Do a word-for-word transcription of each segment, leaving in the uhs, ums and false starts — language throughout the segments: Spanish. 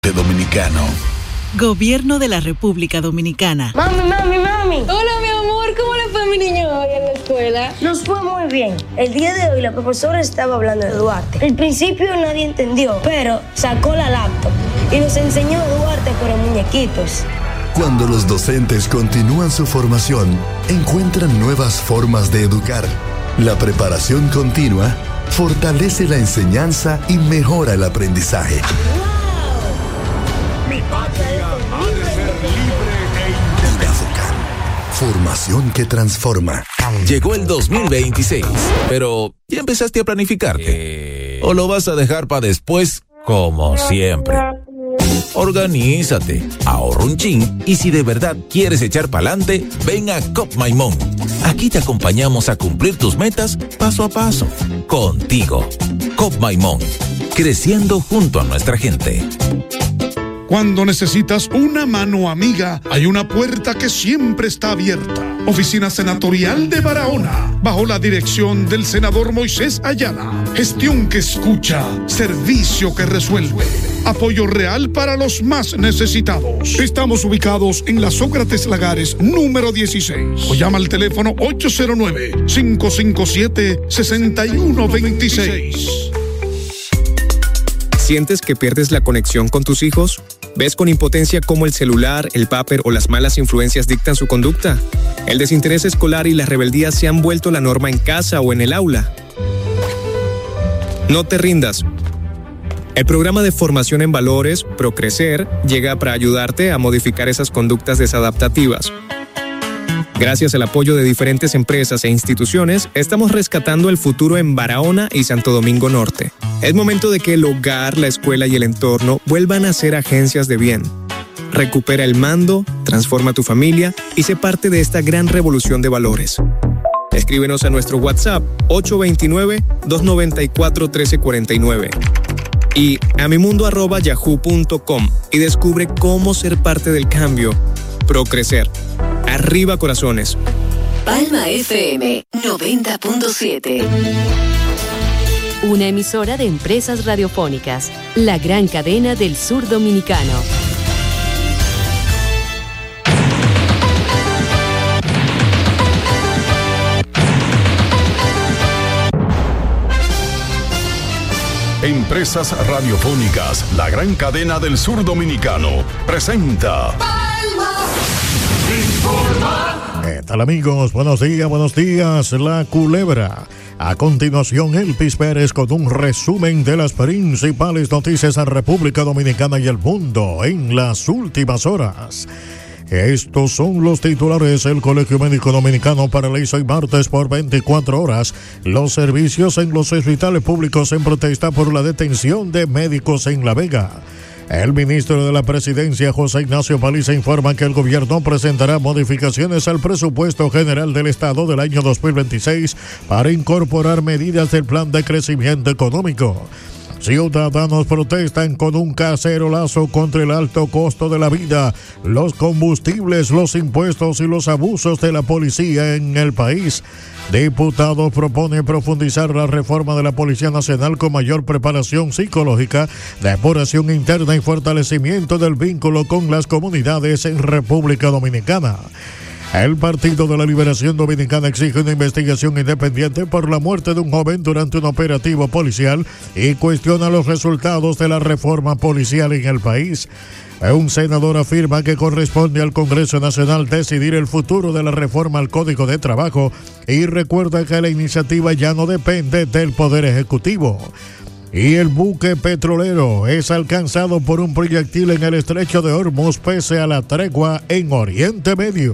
Dominicano. Gobierno de la República Dominicana. Mami, mami, mami. Hola, mi amor. ¿Cómo le fue a mi niño hoy en la escuela? Nos fue muy bien. El día de hoy la profesora estaba hablando de Duarte. Al principio nadie entendió, pero sacó la laptop y nos enseñó Duarte pero muñequitos. Cuando los docentes continúan su formación, encuentran nuevas formas de educar. La preparación continua fortalece la enseñanza y mejora el aprendizaje. Mi patria ha de ser libre e independiente. Formación que transforma. Llegó el dos mil veintiséis, pero ¿ya empezaste a planificarte? ¿O lo vas a dejar para después, como siempre? Organízate, ahorra un chin y si de verdad quieres echar pa'lante, ven a Cop Maimón. Aquí te acompañamos a cumplir tus metas paso a paso. Contigo. Cop Maimón, creciendo junto a nuestra gente. Cuando necesitas una mano amiga, hay una puerta que siempre está abierta. Oficina Senatorial de Barahona, bajo la dirección del senador Moisés Ayala. Gestión que escucha, servicio que resuelve. Apoyo real para los más necesitados. Estamos ubicados en la Sócrates Lagares, número dieciséis. O llama al teléfono ocho cero nueve, cinco cinco siete, seis uno dos seis. ¿Sientes que pierdes la conexión con tus hijos? ¿Ves con impotencia cómo el celular, el vapor o las malas influencias dictan su conducta? ¿El desinterés escolar y la rebeldía se han vuelto la norma en casa o en el aula? No te rindas. El programa de formación en valores, Procrecer, llega para ayudarte a modificar esas conductas desadaptativas. Gracias al apoyo de diferentes empresas e instituciones, estamos rescatando el futuro en Barahona y Santo Domingo Norte. Es momento de que el hogar, la escuela y el entorno vuelvan a ser agencias de bien. Recupera el mando, transforma tu familia y sé parte de esta gran revolución de valores. Escríbenos a nuestro WhatsApp ocho dos nueve, dos nueve cuatro, uno tres cuatro nueve y a mimundo arroba yahoo punto com y descubre cómo ser parte del cambio. Procrecer. Arriba corazones. Palma F M noventa punto siete. Una emisora de Empresas Radiofónicas, la gran cadena del sur dominicano. Empresas Radiofónicas, la gran cadena del sur dominicano, presenta ¿Qué tal, amigos? Buenos días, buenos días. La Culebra. A continuación, Elvis Pérez con un resumen de las principales noticias en República Dominicana y el mundo en las últimas horas. Estos son los titulares. El Colegio Médico Dominicano paraliza hoy martes por veinticuatro horas los servicios en los hospitales públicos en protesta por la detención de médicos en La Vega. El ministro de la Presidencia, José Ignacio Paliza, informa que el gobierno presentará modificaciones al presupuesto general del Estado del año dos mil veintiséis para incorporar medidas del plan de crecimiento económico. Ciudadanos protestan con un cacerolazo contra el alto costo de la vida, los combustibles, los impuestos y los abusos de la policía en el país. Diputados proponen profundizar la reforma de la Policía Nacional con mayor preparación psicológica, depuración interna y fortalecimiento del vínculo con las comunidades en República Dominicana. El Partido de la Liberación Dominicana exige una investigación independiente por la muerte de un joven durante un operativo policial y cuestiona los resultados de la reforma policial en el país. Un senador afirma que corresponde al Congreso Nacional decidir el futuro de la reforma al Código de Trabajo y recuerda que la iniciativa ya no depende del Poder Ejecutivo. Y el buque petrolero es alcanzado por un proyectil en el estrecho de Hormuz pese a la tregua en Oriente Medio.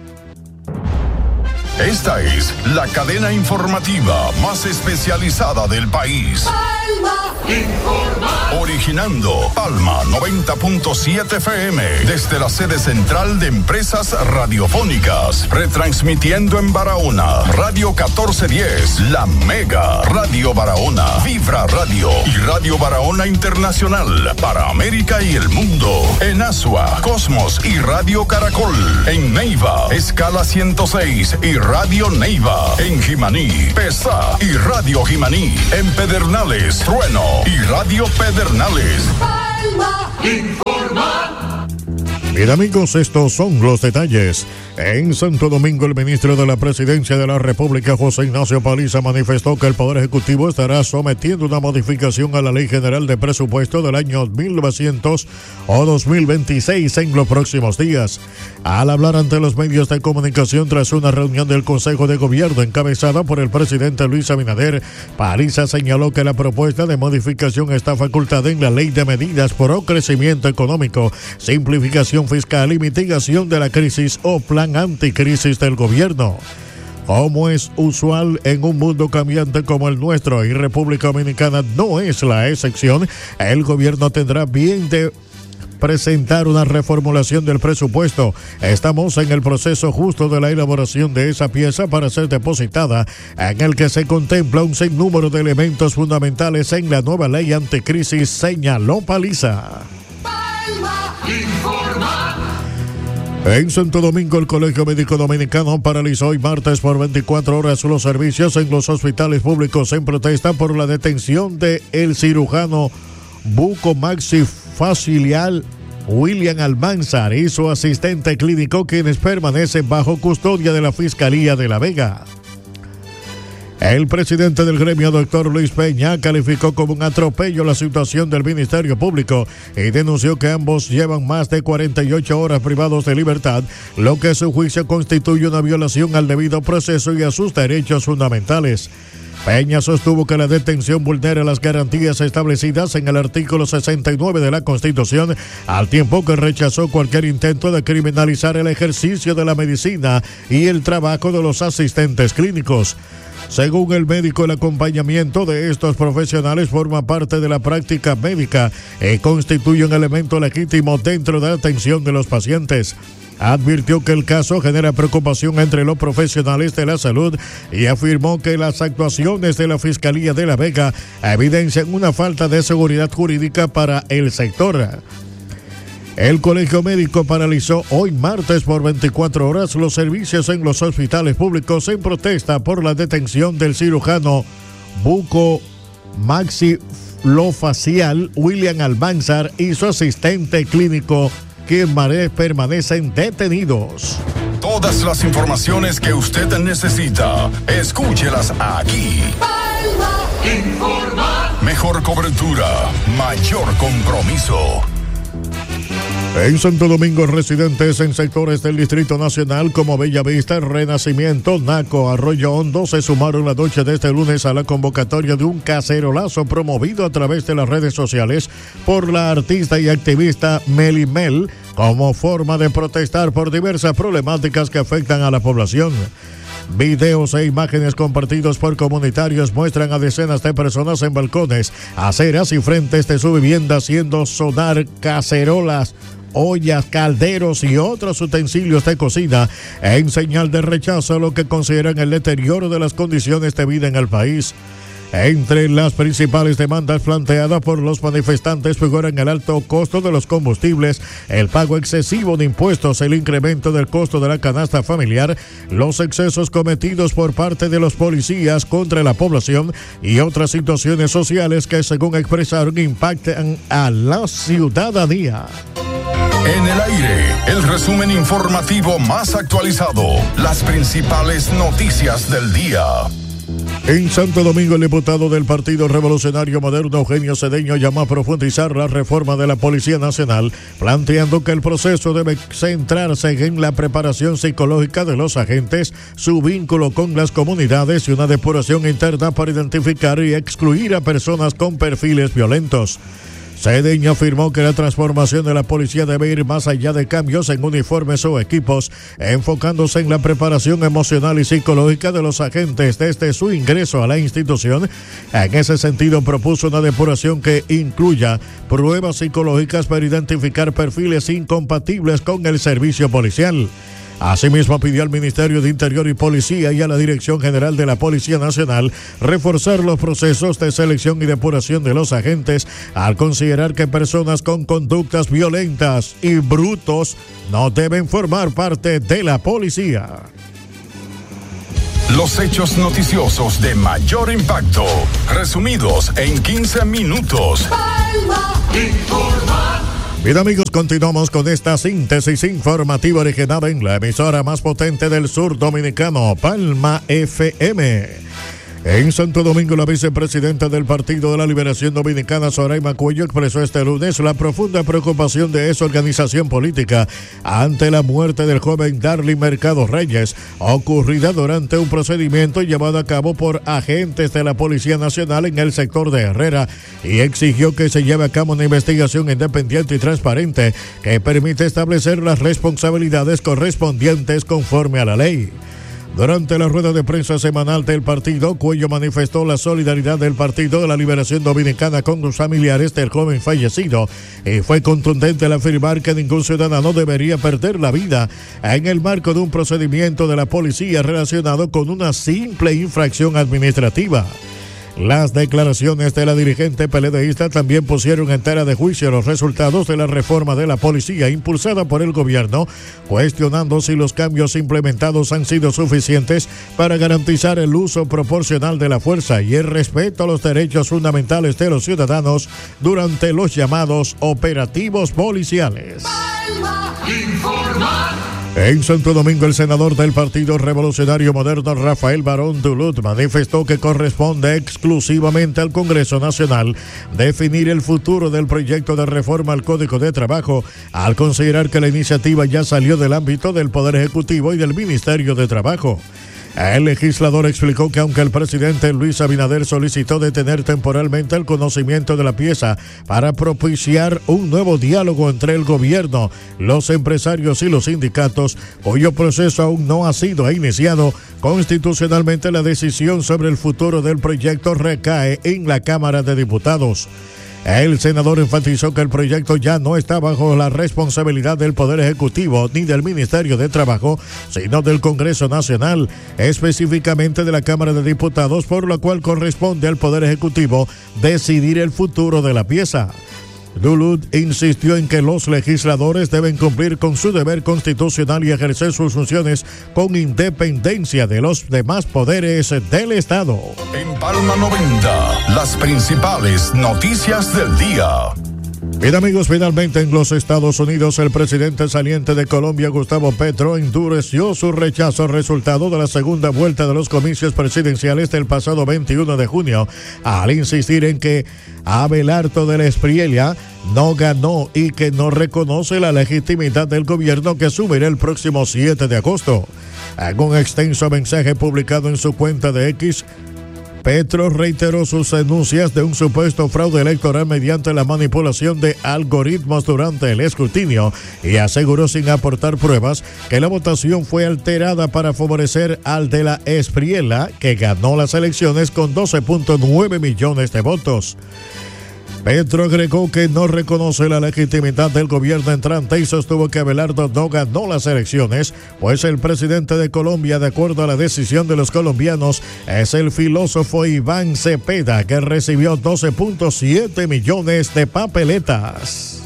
Esta es la cadena informativa más especializada del país. Palma informa. Originando Palma noventa punto siete F M desde la sede central de Empresas Radiofónicas. Retransmitiendo en Barahona, Radio catorce diez, La Mega, Radio Barahona, Vibra Radio y Radio Barahona Internacional para América y el mundo. En Asua, Cosmos y Radio Caracol. En Neiva, Escala ciento seis y Radio Neiva. En Jimaní, Pesa y Radio Jimaní. En Pedernales, Trueno y Radio Pedernales. Palma. Palma informa. Bien amigos, estos son los detalles. En Santo Domingo, el ministro de la Presidencia de la República, José Ignacio Paliza, manifestó que el Poder Ejecutivo estará sometiendo una modificación a la Ley General de Presupuesto del año mil novecientos o dos mil veintiséis en los próximos días. Al hablar ante los medios de comunicación tras una reunión del Consejo de Gobierno encabezada por el presidente Luis Abinader, Paliza señaló que la propuesta de modificación está facultada en la Ley de Medidas pro Crecimiento Económico, Simplificación Fiscal y Mitigación de la Crisis o Plan Anticrisis del Gobierno. Como es usual en un mundo cambiante como el nuestro, y República Dominicana no es la excepción, el gobierno tendrá bien de presentar una reformulación del presupuesto. Estamos en el proceso justo de la elaboración de esa pieza para ser depositada, en el que se contempla un sinnúmero de elementos fundamentales en la nueva ley anticrisis, señaló Paliza. Palma informa. En Santo Domingo, el Colegio Médico Dominicano paralizó hoy martes por veinticuatro horas los servicios en los hospitales públicos en protesta por la detención de el cirujano bucomaxifacial William Almanzar y su asistente clínico, quienes permanecen bajo custodia de la Fiscalía de La Vega. El presidente del gremio, doctor Luis Peña, calificó como un atropello la situación del Ministerio Público y denunció que ambos llevan más de cuarenta y ocho horas privados de libertad, lo que a su juicio constituye una violación al debido proceso y a sus derechos fundamentales. Peña sostuvo que la detención vulnera las garantías establecidas en el artículo sesenta y nueve de la Constitución, al tiempo que rechazó cualquier intento de criminalizar el ejercicio de la medicina y el trabajo de los asistentes clínicos. Según el médico, el acompañamiento de estos profesionales forma parte de la práctica médica y constituye un elemento legítimo dentro de la atención de los pacientes. Advirtió que el caso genera preocupación entre los profesionales de la salud y afirmó que las actuaciones de la Fiscalía de La Vega evidencian una falta de seguridad jurídica para el sector. El Colegio Médico paralizó hoy martes por veinticuatro horas los servicios en los hospitales públicos en protesta por la detención del cirujano bucomaxilofacial William Almanzar y su asistente clínico, que permanecen detenidos. Todas las informaciones que usted necesita, escúchelas aquí. Palma informa. Mejor cobertura, mayor compromiso. En Santo Domingo, residentes en sectores del Distrito Nacional como Bellavista, Renacimiento, Naco, Arroyo Hondo se sumaron la noche de este lunes a la convocatoria de un cacerolazo promovido a través de las redes sociales por la artista y activista Melimel como forma de protestar por diversas problemáticas que afectan a la población. Videos e imágenes compartidos por comunitarios muestran a decenas de personas en balcones, aceras y frentes de su vivienda haciendo sonar cacerolas, ollas, calderos y otros utensilios de cocina en señal de rechazo a lo que consideran el deterioro de las condiciones de vida en el país. Entre las principales demandas planteadas por los manifestantes figuran el alto costo de los combustibles, el pago excesivo de impuestos, el incremento del costo de la canasta familiar, los excesos cometidos por parte de los policías contra la población y otras situaciones sociales que, según expresaron, impactan a la ciudadanía. En el aire, el resumen informativo más actualizado, las principales noticias del día. En Santo Domingo, el diputado del Partido Revolucionario Moderno, Eugenio Cedeño, llamó a profundizar la reforma de la Policía Nacional, planteando que el proceso debe centrarse en la preparación psicológica de los agentes, su vínculo con las comunidades y una depuración interna para identificar y excluir a personas con perfiles violentos. Cedeño afirmó que la transformación de la policía debe ir más allá de cambios en uniformes o equipos, enfocándose en la preparación emocional y psicológica de los agentes desde su ingreso a la institución. En ese sentido, propuso una depuración que incluya pruebas psicológicas para identificar perfiles incompatibles con el servicio policial. Asimismo, pidió al Ministerio de Interior y Policía y a la Dirección General de la Policía Nacional reforzar los procesos de selección y depuración de los agentes, al considerar que personas con conductas violentas y brutos no deben formar parte de la policía. Los hechos noticiosos de mayor impacto, resumidos en quince minutos. Palma Informa. Bien amigos, continuamos con esta síntesis informativa originada en la emisora más potente del sur dominicano, Palma F M. En Santo Domingo, la vicepresidenta del Partido de la Liberación Dominicana, Zoraima Cuello, expresó este lunes la profunda preocupación de esa organización política ante la muerte del joven Darling Mercado Reyes, ocurrida durante un procedimiento llevado a cabo por agentes de la Policía Nacional en el sector de Herrera, y exigió que se lleve a cabo una investigación independiente y transparente que permita establecer las responsabilidades correspondientes conforme a la ley. Durante la rueda de prensa semanal del partido, Cuello manifestó la solidaridad del Partido de la Liberación Dominicana con los familiares del joven fallecido y fue contundente al afirmar que ningún ciudadano debería perder la vida en el marco de un procedimiento de la policía relacionado con una simple infracción administrativa. Las declaraciones de la dirigente peledeísta también pusieron en tela de juicio los resultados de la reforma de la policía impulsada por el gobierno, cuestionando si los cambios implementados han sido suficientes para garantizar el uso proporcional de la fuerza y el respeto a los derechos fundamentales de los ciudadanos durante los llamados operativos policiales. Palma Informa. En Santo Domingo, el senador del Partido Revolucionario Moderno, Rafael Barón Duluth, manifestó que corresponde exclusivamente al Congreso Nacional definir el futuro del proyecto de reforma al Código de Trabajo, al considerar que la iniciativa ya salió del ámbito del Poder Ejecutivo y del Ministerio de Trabajo. El legislador explicó que aunque el presidente Luis Abinader solicitó detener temporalmente el conocimiento de la pieza para propiciar un nuevo diálogo entre el gobierno, los empresarios y los sindicatos, cuyo proceso aún no ha sido iniciado, constitucionalmente la decisión sobre el futuro del proyecto recae en la Cámara de Diputados. El senador enfatizó que el proyecto ya no está bajo la responsabilidad del Poder Ejecutivo ni del Ministerio de Trabajo, sino del Congreso Nacional, específicamente de la Cámara de Diputados, por lo cual corresponde al Poder Ejecutivo decidir el futuro de la pieza. Duluth insistió en que los legisladores deben cumplir con su deber constitucional y ejercer sus funciones con independencia de los demás poderes del Estado. En Palma noventa, las principales noticias del día. Bien amigos, finalmente en los Estados Unidos, el presidente saliente de Colombia, Gustavo Petro, endureció su rechazo al resultado de la segunda vuelta de los comicios presidenciales del pasado veintiuno de junio, al insistir en que Abelardo de la Espriella no ganó y que no reconoce la legitimidad del gobierno que asumirá el próximo siete de agosto. En un extenso mensaje publicado en su cuenta de X, Petro reiteró sus denuncias de un supuesto fraude electoral mediante la manipulación de algoritmos durante el escrutinio y aseguró sin aportar pruebas que la votación fue alterada para favorecer al de la Espriella, que ganó las elecciones con doce punto nueve millones de votos. Petro agregó que no reconoce la legitimidad del gobierno entrante y sostuvo que Abelardo no ganó las elecciones, pues el presidente de Colombia, de acuerdo a la decisión de los colombianos, es el filósofo Iván Cepeda, que recibió doce punto siete millones de papeletas.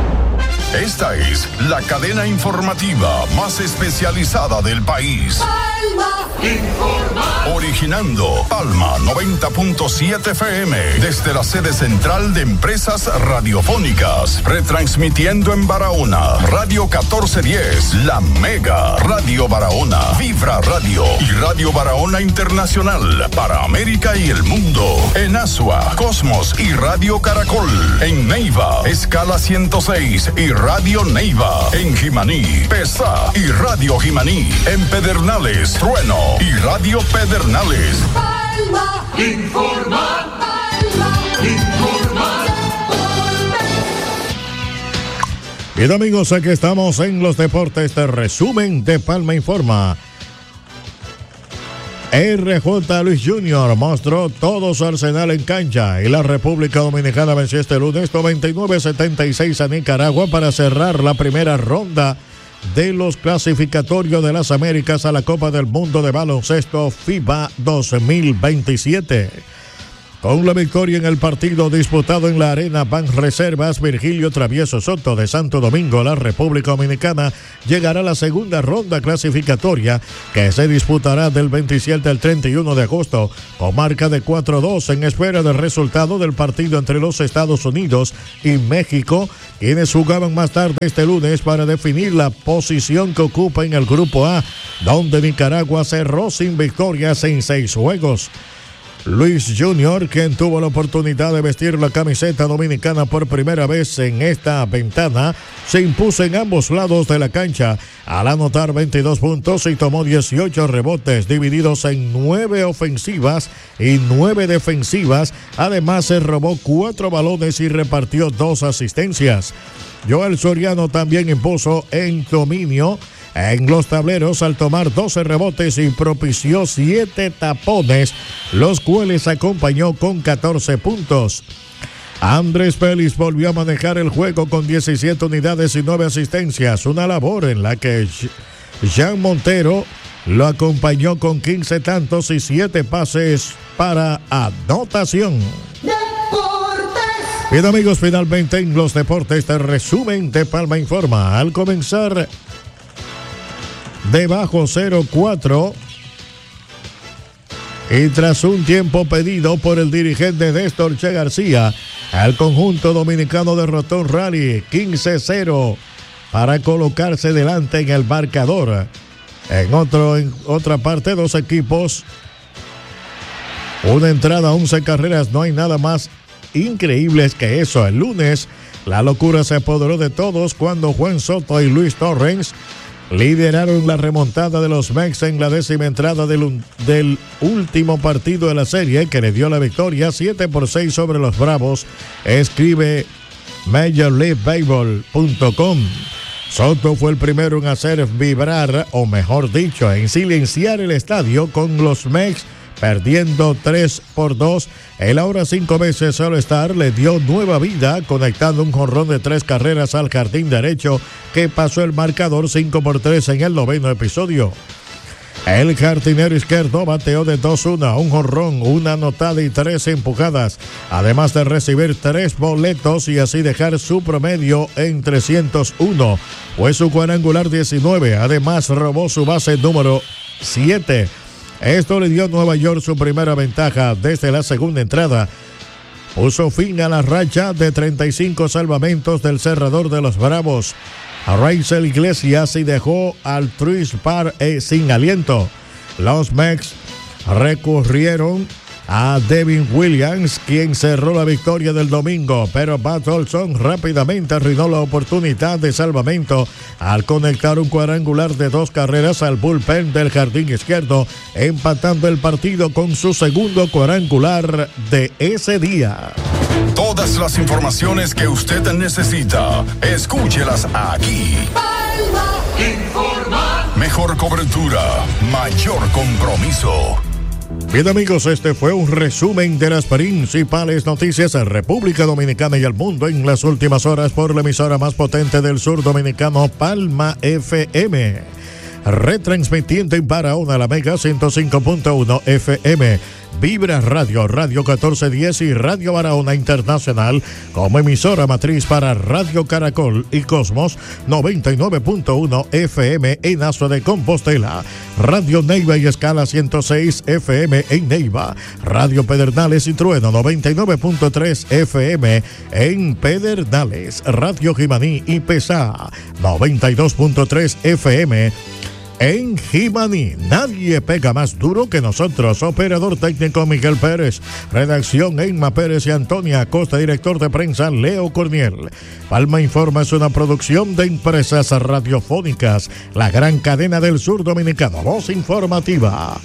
Esta es la cadena informativa más especializada del país. Palma Informa. Originando Palma noventa punto siete F M desde la sede central de Empresas Radiofónicas. Retransmitiendo en Barahona, Radio catorce diez, La Mega, Radio Barahona, Vibra Radio y Radio Barahona Internacional para América y el mundo. En Asua, Cosmos y Radio Caracol. En Neiva, Escala ciento seis y Radio Neiva. En Jimaní, Pesa y Radio Jimaní. En Pedernales, Trueno y Radio Pedernales. Palma Informa. Palma Informa. Bien amigos, aquí estamos en los deportes de resumen de Palma Informa. R J Luis junior mostró todo su arsenal en cancha y la República Dominicana venció este lunes noventa y nueve a setenta y seis a Nicaragua para cerrar la primera ronda de los clasificatorios de las Américas a la Copa del Mundo de Baloncesto FIBA dos mil veintisiete. Con la victoria en el partido disputado en la Arena Banreservas, Virgilio Travieso Soto de Santo Domingo, la República Dominicana, llegará a la segunda ronda clasificatoria que se disputará del veintisiete al treinta y uno de agosto con marca de cuatro a dos en espera del resultado del partido entre los Estados Unidos y México, quienes jugaban más tarde este lunes para definir la posición que ocupa en el Grupo A, donde Nicaragua cerró sin victorias en seis juegos. Luis Junior, quien tuvo la oportunidad de vestir la camiseta dominicana por primera vez en esta ventana, se impuso en ambos lados de la cancha al anotar veintidós puntos y tomó dieciocho rebotes divididos en nueve ofensivas y nueve defensivas. Además, se robó cuatro balones y repartió dos asistencias. Joel Soriano también impuso en dominio en los tableros al tomar doce rebotes y propició siete tapones, los cuales acompañó con catorce puntos. Andrés Félix volvió a manejar el juego con diecisiete unidades y nueve asistencias, una labor en la que Jean Montero lo acompañó con quince tantos y siete pases para anotación. Bien, amigos, finalmente en los deportes, este resumen de Palma Informa. Al comenzar debajo cero cuatro y tras un tiempo pedido por el dirigente Néstor Che García, el conjunto dominicano derrotó un rally quince cero para colocarse delante en el marcador. En, otro, en otra parte, dos equipos, una entrada, once carreras. No hay nada más increíble que eso. El lunes la locura se apoderó de todos cuando Juan Soto y Luis Torrens lideraron la remontada de los Mex en la décima entrada del, del último partido de la serie, que le dio la victoria siete por seis sobre los Bravos, escribe Major League Baseball punto com. Soto fue el primero en hacer vibrar, o mejor dicho, en silenciar el estadio con los Mex perdiendo tres por dos. El ahora cinco veces All-Star le dio nueva vida conectando un jonrón de tres carreras al jardín derecho que pasó el marcador cinco por tres en el noveno episodio. El jardinero izquierdo bateó de dos uno, un jonrón, una anotada y tres empujadas, además de recibir tres boletos y así dejar su promedio en trescientos uno. Fue su cuadrangular diecinueve, además robó su base número siete. Esto le dio a Nueva York su primera ventaja desde la segunda entrada. Puso fin a la racha de treinta y cinco salvamentos del cerrador de los Bravos, a Raizel Iglesias, y dejó al Truist Park eh, sin aliento. Los Mex recurrieron a Devin Williams, quien cerró la victoria del domingo, pero Bat Olson rápidamente arruinó la oportunidad de salvamento al conectar un cuadrangular de dos carreras al bullpen del jardín izquierdo, empatando el partido con su segundo cuadrangular de ese día. Todas las informaciones que usted necesita, escúchelas aquí. Palma Informa. Mejor cobertura, mayor compromiso. Bien, amigos, este fue un resumen de las principales noticias en República Dominicana y el mundo en las últimas horas por la emisora más potente del sur dominicano, Palma F M. Retransmitiendo en Barahona, la Mega ciento cinco punto uno F M. Vibra Radio, Radio catorce diez y Radio Barahona Internacional como emisora matriz para Radio Caracol y Cosmos noventa y nueve punto uno F M en Aso de Compostela, Radio Neiva y Escala ciento seis F M en Neiva, Radio Pedernales y Trueno noventa y nueve punto tres F M en Pedernales, Radio Jimaní y Pesá noventa y dos punto tres F M en Jimaní. Nadie pega más duro que nosotros. Operador técnico Miguel Pérez. Redacción Emma Pérez y Antonia Acosta. Director de prensa Leo Corniel. Palma Informa es una producción de Empresas Radiofónicas, la gran cadena del sur dominicano. Voz informativa.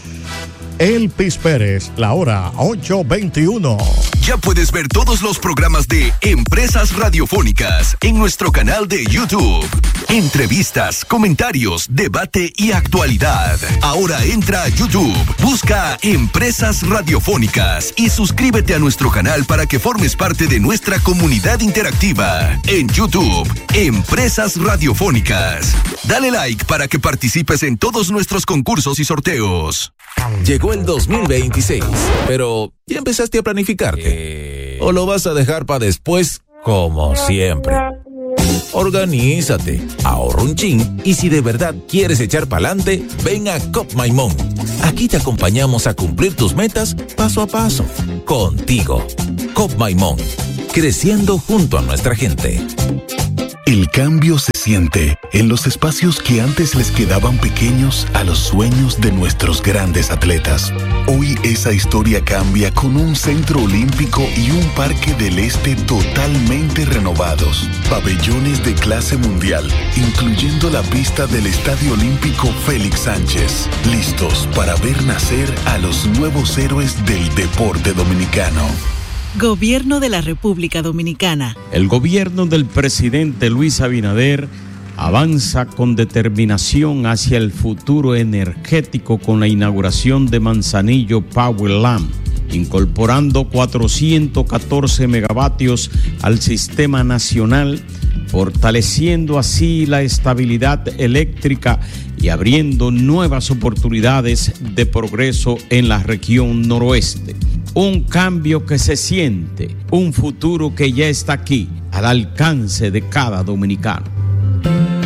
Elpis Pérez, la hora ocho veintiuno. Ya puedes ver todos los programas de Empresas Radiofónicas en nuestro canal de YouTube. Entrevistas, comentarios, debate y actualidad. Ahora entra a YouTube, busca Empresas Radiofónicas y suscríbete a nuestro canal para que formes parte de nuestra comunidad interactiva. En YouTube, Empresas Radiofónicas. Dale like para que participes en todos nuestros concursos y sorteos. Llegó el dos mil veintiséis, pero ¿ya empezaste a planificarte? ¿O lo vas a dejar para después, como siempre? Organízate, ahorra un chin y si de verdad quieres echar pa'lante, ven a Cop Maimón. Aquí te acompañamos a cumplir tus metas paso a paso. Contigo, Cop Maimón, creciendo junto a nuestra gente. El cambio se siente en los espacios que antes les quedaban pequeños a los sueños de nuestros grandes atletas. Hoy esa historia cambia con un centro olímpico y un parque del este totalmente renovados. Pabellones de clase mundial, incluyendo la pista del Estadio Olímpico Félix Sánchez. Listos para ver nacer a los nuevos héroes del deporte dominicano. Gobierno de la República Dominicana. El gobierno del presidente Luis Abinader avanza con determinación hacia el futuro energético con la inauguración de Manzanillo Power Lamp, incorporando cuatrocientos catorce megavatios al sistema nacional, fortaleciendo así la estabilidad eléctrica y abriendo nuevas oportunidades de progreso en la región noroeste. Un cambio que se siente, un futuro que ya está aquí, al alcance de cada dominicano.